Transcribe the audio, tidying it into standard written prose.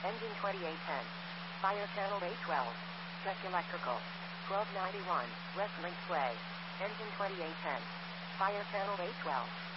Engine 2810. Fire channel A12. Check electrical. 1291. Wrestling sway. Engine 2810. Fire channel A12.